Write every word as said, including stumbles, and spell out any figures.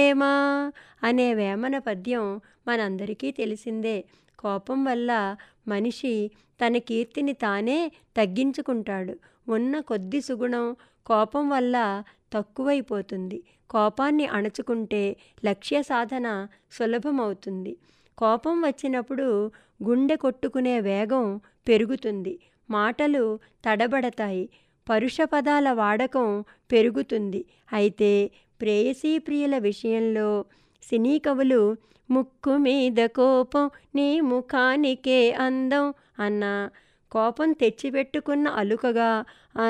వేమ అనే వేమన పద్యం మనందరికీ తెలిసిందే. కోపం వల్ల మనిషి తన కీర్తిని తానే తగ్గించుకుంటాడు. ఉన్న కొద్ది సుగుణం కోపం వల్ల తక్కువైపోతుంది. కోపాన్ని అణచుకుంటే లక్ష్య సాధన సులభమవుతుంది. కోపం వచ్చినప్పుడు గుండె కొట్టుకునే వేగం పెరుగుతుంది. మాటలు తడబడతాయి. పరుష పదాల వాడకం పెరుగుతుంది. అయితే ప్రేయసీ ప్రియుల విషయంలో సినీ కవులు ముక్కు మీద కోపం నీ ముఖానికే అందం అన్న కోపం తెచ్చిపెట్టుకున్న అలుకగా